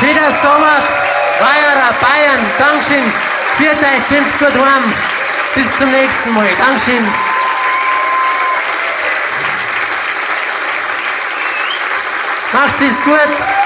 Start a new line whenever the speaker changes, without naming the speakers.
Schön, dass du da warst. Weiherer, Bayern, Dankeschön. Viert euch, kommt's gut heim. Bis zum nächsten Mal. Dankeschön. Macht's es gut.